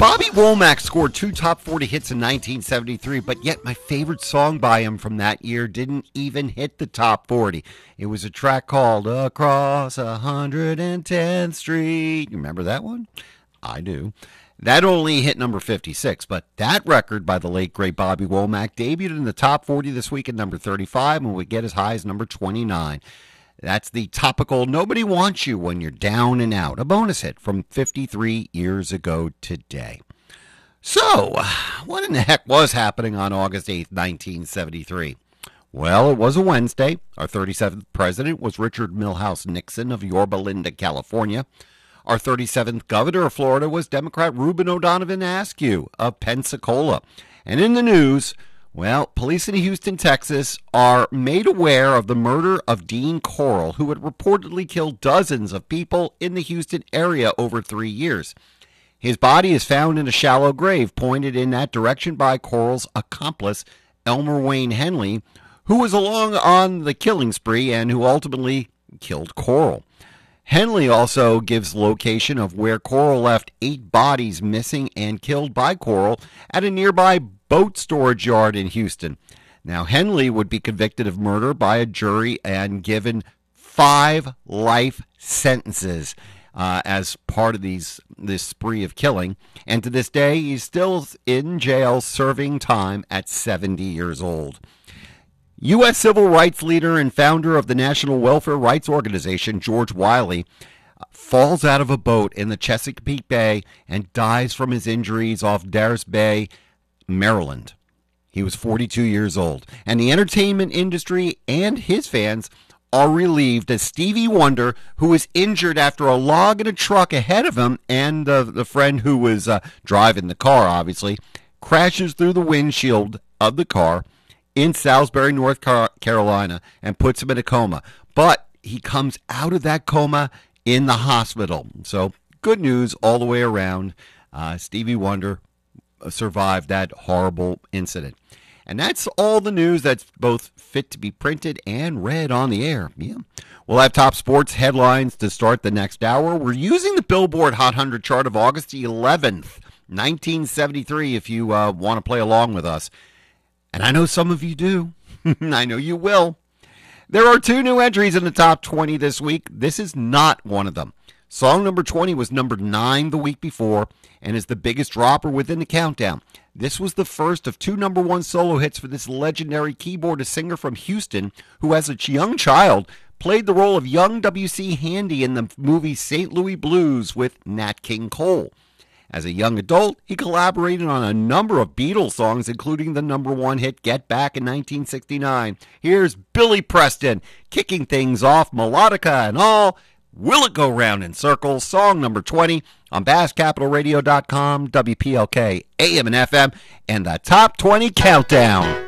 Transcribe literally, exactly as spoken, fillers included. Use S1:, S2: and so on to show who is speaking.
S1: Bobby Womack scored two top forty hits in nineteen seventy-three, but yet my favorite song by him from that year didn't even hit the top forty. It was a track called Across one hundred tenth Street. You remember that one? I do. That only hit number fifty-six, but that record by the late, great Bobby Womack debuted in the top forty this week at number thirty-five and would get as high as number twenty-nine. That's the topical Nobody Wants You When You're Down and Out, a bonus hit from fifty-three years ago today. So, what in the heck was happening on August eighth, nineteen seventy-three? Well, it was a Wednesday. Our thirty-seventh president was Richard Milhouse Nixon of Yorba Linda, California. Our thirty-seventh governor of Florida was Democrat Reuben O'Donovan Askew of Pensacola. And in the news, well, police in Houston, Texas are made aware of the murder of Dean Corll, who had reportedly killed dozens of people in the Houston area over three years. His body is found in a shallow grave pointed in that direction by Corll's accomplice, Elmer Wayne Henley, who was along on the killing spree and who ultimately killed Corll. Henley also gives location of where Corll left eight bodies missing and killed by Corll at a nearby boat storage yard in Houston. Now, Henley would be convicted of murder by a jury and given five life sentences uh, as part of these this spree of killing. And to this day, he's still in jail serving time at seventy years old. U S civil rights leader and founder of the National Welfare Rights Organization, George Wiley, falls out of a boat in the Chesapeake Bay and dies from his injuries off Dares Bay, Maryland. He was forty-two years old. And the entertainment industry and his fans are relieved as Stevie Wonder, who was injured after a log in a truck ahead of him, and uh, the friend who was uh, driving the car, obviously, crashes through the windshield of the car in Salisbury, North Carolina, and puts him in a coma. But he comes out of that coma in the hospital. So good news all the way around. Uh, Stevie Wonder survived that horrible incident. And that's all the news that's both fit to be printed and read on the air. Yeah. We'll have top sports headlines to start the next hour. We're using the Billboard Hot one hundred chart of August eleventh, nineteen seventy-three, if you uh, want to play along with us. And I know some of you do. I know you will. There are two new entries in the top twenty this week. This is not one of them. Song number twenty was number nine the week before and is the biggest dropper within the countdown. This was the first of two number one solo hits for this legendary keyboardist singer from Houston who, as a young child, played the role of young W C Handy in the movie Saint Louis Blues with Nat King Cole. As a young adult, he collaborated on a number of Beatles songs, including the number one hit Get Back in nineteen sixty-nine. Here's Billy Preston kicking things off, melodica and all. Will It Go Round in Circles, song number twenty on Bass Capital Radio dot com, W P L K, A M and F M, and the Top twenty Countdown.